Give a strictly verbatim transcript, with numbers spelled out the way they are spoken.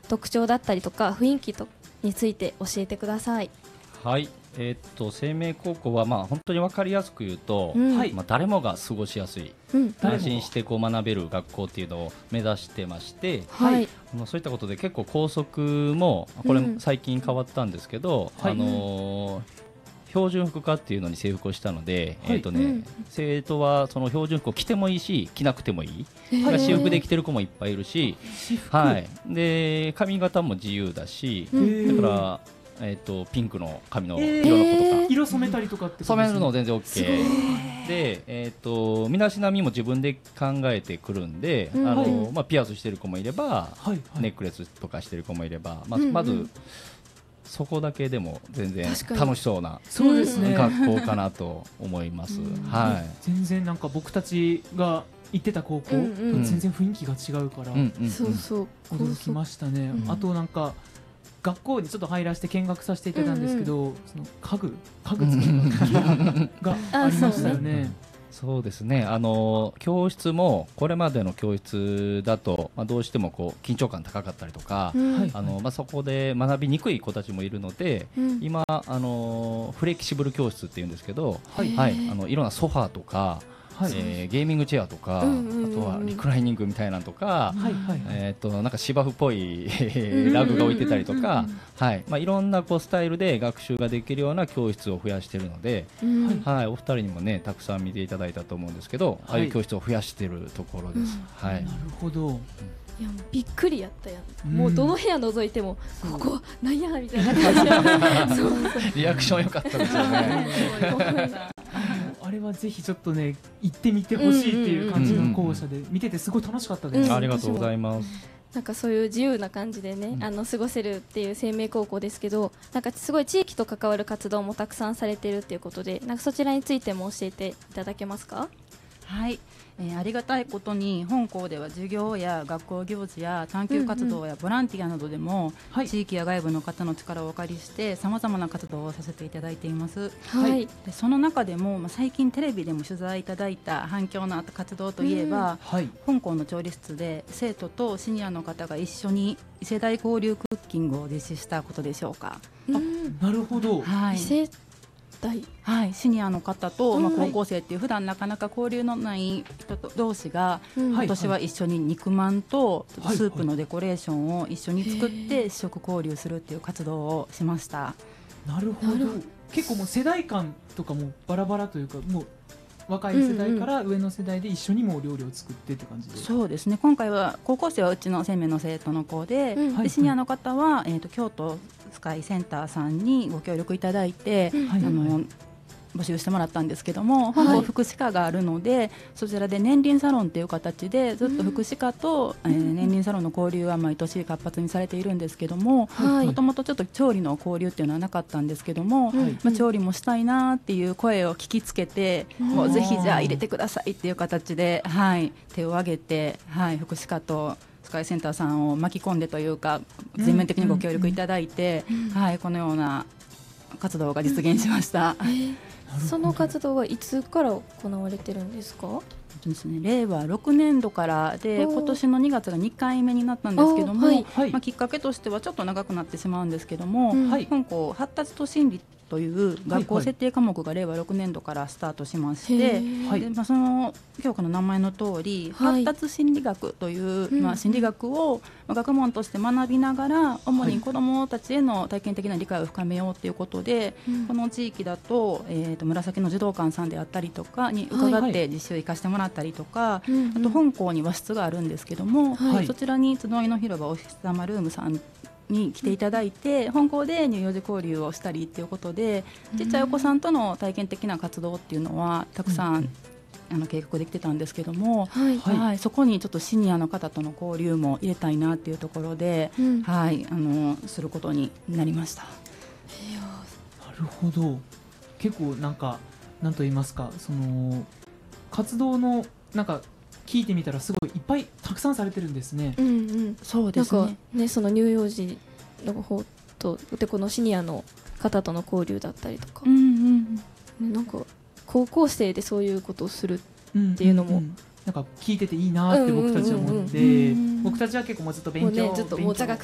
特徴だったりとか雰囲気とについて教えてください。 はい、えーっと生命高校はまあ本当に分かりやすく言うと、 うんはい、まあ、誰もが過ごしやすい、 うん、 安心してこう学べる学校っていうのを目指してまして、 はい、 あのそういったことで結構校則もこれうん最近変わったんですけど、 はいあのー標準服化っていうのに制服をしたので、 はいえーとねうん生徒はその標準服を着てもいいし着なくてもいい、 へーだから私服で着てる子もいっぱいいるし、 私服、 はい、で髪型も自由だし、 うんへーだから、えー、とピンクの髪のえー色の子とか、 色染めたりとかってことですね、 染めるの全然すごい OK で、えー、と身だしなみも自分で考えてくるんで、 うんあのはいまあ、ピアスしてる子もいれば、 はいはいネックレスとかしてる子もいれば、まあうんうんまずそこだけでも全然確かに楽しそうなそうですね、 学校かなと思います、 うんはい全然なんか僕たちが行ってた高校とうんうん全然雰囲気が違うからうんうんうんそうそう驚きましたね、 うんあとなんか学校にちょっと入らせて見学させていただいたんですけど、その家具家具作りの楽器がありましたよね。 そうですね、あの教室もこれまでの教室だと、まあ、どうしてもこう緊張感高かったりとか、 うんはいあのまあ、そこで学びにくい子たちもいるので、 うん今あのフレキシブル教室っていうんですけど、 はいはい、 へーあのいろんなソファーとか、 はいえーゲーミングチェアとか、 うんうんうんうんあとはリクライニングみたいなのとか、 はいはいえー、となんか芝生っぽいんラグが置いてたりとかうんうん、 はいまあ、いろんなこうスタイルで学習ができるような教室を増やしているので、 うんはい、お二人にもねたくさん見ていただいたと思うんですけど、ああいう教室を増やしているところです、はいなるほど。 いやもうびっくりやったやん、 うんもうどの部屋覗いてもここなんやみたいな感じでそうリアクション良かったですよね。 あれはぜひちょっとね行ってみてほしいっていう感じの校舎で見ててすごい楽しかったです。 うんありがとうございます。 なんかそういう自由な感じでね、 うんあの過ごせるっていう生命高校ですけど、なんかすごい地域と関わる活動もたくさんされているっていうことで、なんかそちらについても教えていただけますか？ はい、えーありがたいことに本校では授業や学校行事や探究活動やボランティアなどでも、 はい地域や外部の方の力をお借りしてさまざまな活動をさせていただいています。 はい、 はいでその中でも、まあ、最近テレビでも取材いただいた反響のあった活動といえば、 はい本校の調理室で生徒とシニアの方が一緒に異世代交流クッキングを実施したことでしょうか。 うんなるほど。 はい異世代はい、シニアの方と、 うんまあ、高校生っていう普段なかなか交流のない人と同士が、 うんはい今年は一緒に肉まんとはいスープのデコレーションを一緒に作っへて試食交流するっていう活動をしました。 なるほどなるほど。 結構もう世代間とかもバラバラというか、もう若い世代から上の世代で一緒にもう料理を作ってって感じで。 そうですね、今回は高校生はうちの生命の生徒の子で、 うんはいでシニアの方は、えー、と京都スカイセンターさんにご協力いただいて、 うんはいあの募集してもらったんですけども、本校福祉課があるので、そちらで年輪サロンという形でずっと福祉課と、えー年輪サロンの交流は毎年活発にされているんですけども、 はいもともとちょっと調理の交流っていうのはなかったんですけども、 うんまあ、調理もしたいなっていう声を聞きつけて、 うんもうぜひじゃあ入れてくださいっていう形で、はい、手を挙げて、はい、福祉課とスカイセンターさんを巻き込んでというか全面的にご協力いただいて、はい、このような活動が実現しました。 えーその活動はいつから行われてるんですか？ ですね、令和ろくねん度からでおー今年のにがつがにかいめになったんですけども、 おーはいはいまあ、きっかけとしてはちょっと長くなってしまうんですけども、 うんはい本校発達と心理という学校設定科目が令和ろくねん度からスタートしましへて、 ーはいでまあ、その教科の名前の通り、 はい発達心理学という、 うんまあ、心理学をまあ学問として学びながら主に子どもたちへの体験的な理解を深めようということで、 うんこの地域だと、えー、と紫の児童館さんであったりとかに伺はいって実習を生かしてもらったりとか、 うんうんあと本校に和室があるんですけども、 はいそちらに集いの広場オフィス様ルームさんに来ていただいて、本校で乳幼児交流をしたりということで、ちっちゃいお子さんとの体験的な活動っていうのはたくさん、 うんあの計画できてたんですけども、 はいはいはい、そこにちょっとシニアの方との交流も入れたいなっていうところで、 うんはい、あのすることになりました。 なるほど。結構なんかなんと言いますか、その活動のなんか聞いてみたらすごいいっぱいたくさんされてるんですね。 うんうんそうなんかですね。 ね、その乳幼児の方とでこのシニアの方との交流だったりとか、 うんうんねなんか高校生でそういうことをするっていうのもなんか聞いてていいなって僕たちは思っうんうんうんて、 うん僕たちは結構もうずっと勉強もうねずっともう座学